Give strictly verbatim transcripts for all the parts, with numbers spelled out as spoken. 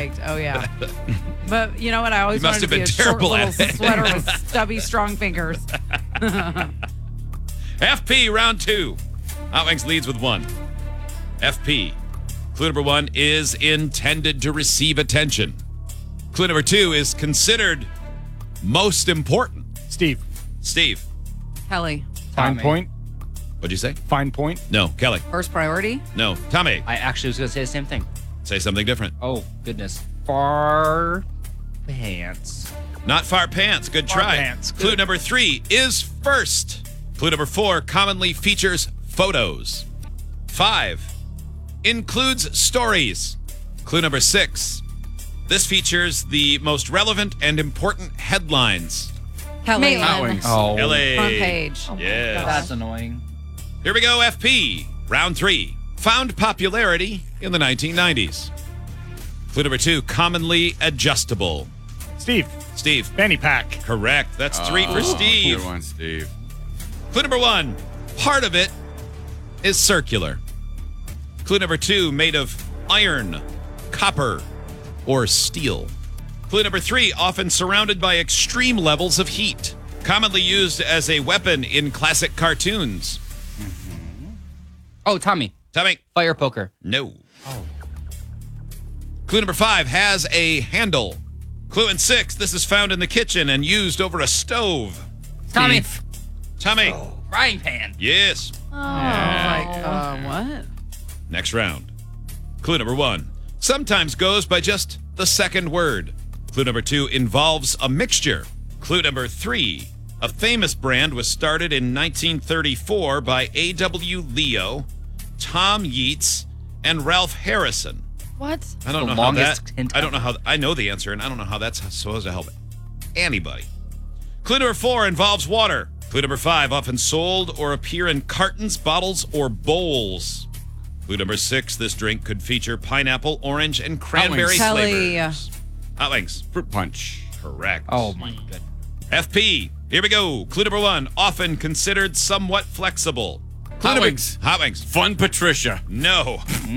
baked. Oh, yeah. But you know what? I always You must wanted to have be been a short terrible little at it. sweater with stubby, strong fingers. F P, round two. Hot Wings leads with one. F P. Clue number one is intended to receive attention. Clue number two is considered most important. Steve. Steve. Kelly. Fine Tommy. point. What'd you say? Fine point. No. Kelly. First priority. No. Tommy. I actually was going to say the same thing. Say something different. Oh, goodness. Far pants. Not far pants. Good Far try. pants. Clue number three is first. Clue number four commonly features photos. Five includes stories. Clue number six. This features the most relevant and important headlines. Kelly. Maitland. Hot Wings. Oh, Kelly. Front page. Yes. that's annoying. Here we go, F P. Round three. Found popularity in the nineteen nineties. Clue number two, commonly adjustable. Steve. Steve. Fanny pack. Correct. That's three for Steve. Good one, Steve. Clue number one, part of it is circular. Clue number two, made of iron, copper, or steel. Clue number three, often surrounded by extreme levels of heat. Commonly used as a weapon in classic cartoons. Oh, Tommy. Tommy. Fire poker. No. Clue number five has a handle. Clue in six, this is found in the kitchen and used over a stove. Tommy. Steve. Tommy. Frying pan. Yes. Oh, like, uh, what? Next round. Clue number one sometimes goes by just the second word. Clue number two involves a mixture. Clue number three, a famous brand was started in nineteen thirty-four by A W Leo, Tom Yeats, and Ralph Harrison. What? I don't The know how longest that. hint I don't know how. I know the answer, and I don't know how that's supposed to help anybody. Clue number four involves water. Clue number five often sold or appear in cartons, bottles, or bowls. Clue number six: this drink could feature pineapple, orange, and cranberry Kelly. flavors. Hot Wings. Fruit punch. Correct. Oh, my goodness. F P. Here we go. Clue number one: often considered somewhat flexible. Clue Hot number- Wings. Hot Wings. Fun Patricia. No.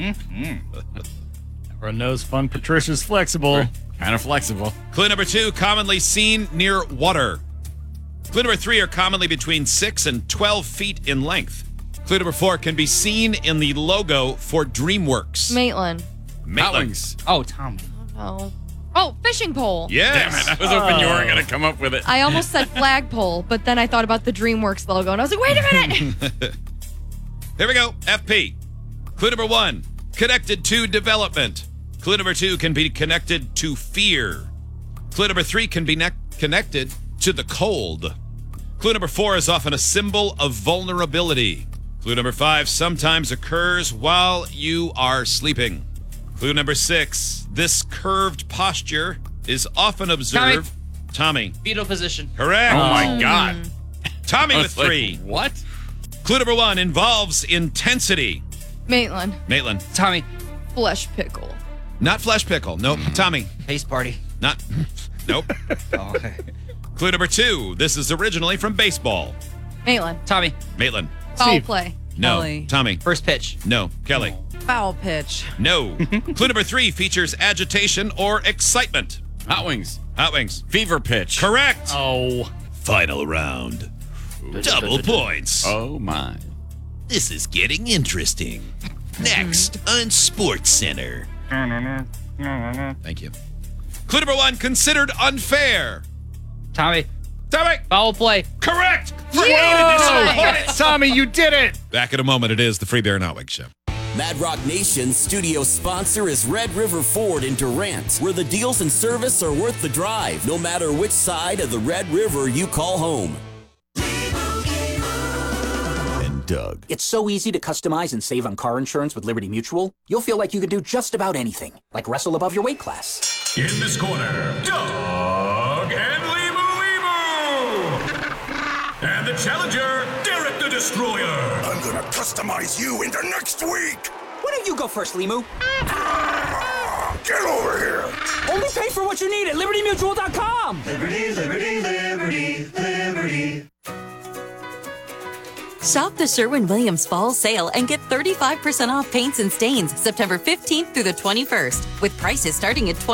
Everyone knows Fun Patricia's flexible. Kind of flexible. Clue number two, commonly seen near water. Clue number three are commonly between six and twelve feet in length. Clue number four can be seen in the logo for DreamWorks. Maitland. Hot Maitland. Wings. Oh, Tommy. Oh. Oh, fishing pole. Yes. Damn it. I was hoping you weren't going to come up with it. I almost said flagpole, but then I thought about the DreamWorks logo, and I was like, wait a minute. Here we go. F P. Clue number one, connected to development. Clue number two can be connected to fear. Clue number three can be ne- connected to the cold. Clue number four is often a symbol of vulnerability. Clue number five sometimes occurs while you are sleeping. Clue number six, this curved posture is often observed. Tommy. Fetal position. Correct. Oh, my God. Tommy I with was like, three. what? Clue number one involves intensity. Maitland. Maitland. Tommy. Flesh pickle. Not flesh pickle. Nope. Tommy. Face party. Not. Nope. Oh, okay. Clue number two. This is originally from baseball. Maitland. Tommy. Maitland. Foul Steve. play. No. Kelly. Tommy. First pitch. No. Kelly. Foul pitch. No. Clue number three features agitation or excitement. Hot Wings. Hot Wings. Fever pitch. Correct. Oh. Final round. Double points. Oh, my. This is getting interesting. Next on Sports Center. Thank you. Clue number one considered unfair. Tommy. Tommy. Foul play. Correct. For Whoa! eight additional points. Tommy, you did it. Back in a moment. It is the Free Bear and Hot Wings Show. Mad Rock Nation's studio sponsor is Red River Ford in Durant, where the deals and service are worth the drive, no matter which side of the Red River you call home. And Doug. It's so easy to customize and save on car insurance with Liberty Mutual. You'll feel like you could do just about anything, like wrestle above your weight class. In this corner, Doug and Limu Limu. And the challenger, Derek the Destroyer. I'm gonna customize you into next week. Why don't you go first, Limu? Get over here. Only pay for what you need at liberty mutual dot com. Liberty, liberty, liberty, liberty. Shop the Sherwin-Williams Fall Sale and get thirty-five percent off paints and stains September fifteenth through the twenty-first, with prices starting at